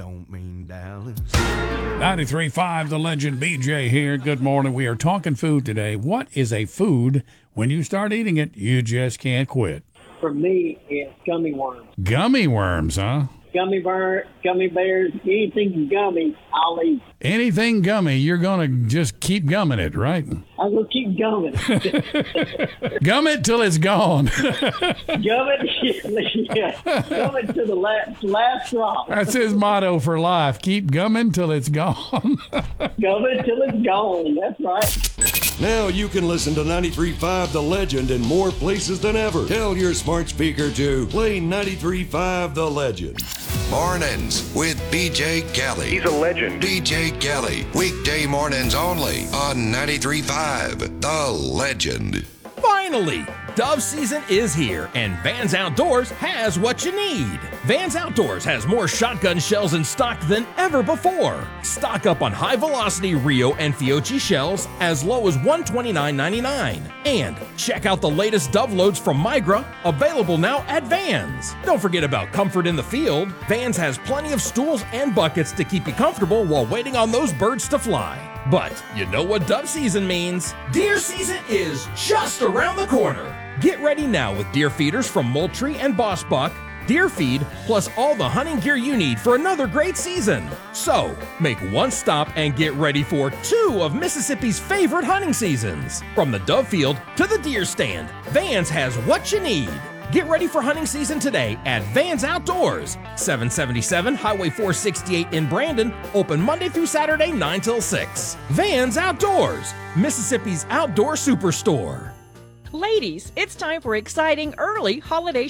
Don't mean Dallas. 93.5, The Legend, BJ here. Good morning. We are talking food today. What is a food, when you start eating it, you just can't quit? For me, it's gummy worms. Gummy worms, huh? Gummy bears, anything gummy, I'll eat. Anything gummy, you're going to just keep gumming it, right? I'm going to keep gumming. Gum it till it's gone. Gum it, yeah. Gum it to the last drop. That's his motto for life. Keep gumming till it's gone. Gum it till it's gone. That's right. Now you can listen to 93.5 The Legend in more places than ever. Tell your smart speaker to play 93.5 The Legend. Mornings with BJ Kelly. He's a legend. BJ Kelly. Weekday mornings only on 93.5 The Legend. Finally, dove season is here, and Vans Outdoors has what you need. Vans Outdoors has more shotgun shells in stock than ever before. Stock up on high-velocity Rio and Fiocchi shells as low as $129.99. And check out the latest dove loads from Migra, available now at Vans. Don't forget about comfort in the field. Vans has plenty of stools and buckets to keep you comfortable while waiting on those birds to fly. But you know what dove season means. Deer season is just around the corner. Get ready now with deer feeders from Moultrie and Boss Buck, deer feed, plus all the hunting gear you need for another great season. So, make one stop and get ready for 2 of Mississippi's favorite hunting seasons. From the dove field to the deer stand, Vans has what you need. Get ready for hunting season today at Vans Outdoors, 777 Highway 468 in Brandon, open Monday through Saturday 9 till 6. Vans Outdoors, Mississippi's outdoor superstore. Ladies, it's time for exciting early holiday